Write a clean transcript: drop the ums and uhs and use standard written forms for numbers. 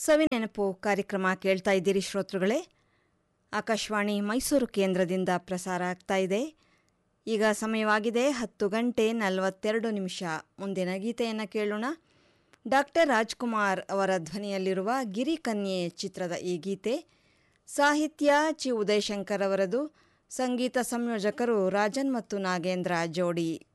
ಸವಿನೆನಪು ಕಾರ್ಯಕ್ರಮ ಕೇಳ್ತಾ ಇದ್ದೀರಿ ಶ್ರೋತೃಗಳೇ. ಆಕಾಶವಾಣಿ ಮೈಸೂರು ಕೇಂದ್ರದಿಂದ ಪ್ರಸಾರ ಆಗ್ತಾ ಇದೆ. ಈಗ ಸಮಯವಾಗಿದೆ 10:42. ಮುಂದಿನ ಗೀತೆಯನ್ನು ಕೇಳೋಣ. ಡಾಕ್ಟರ್ ರಾಜ್ಕುಮಾರ್ ಅವರ ಧ್ವನಿಯಲ್ಲಿರುವ ಗಿರಿಕನ್ಯೆ ಚಿತ್ರದ ಈ ಗೀತೆ. ಸಾಹಿತ್ಯ ಚಿ. ಉದಯಶಂಕರ್ ಅವರದು. ಸಂಗೀತ ಸಂಯೋಜಕರು ರಾಜನ್ ಮತ್ತು ನಾಗೇಂದ್ರ ಜೋಡಿ.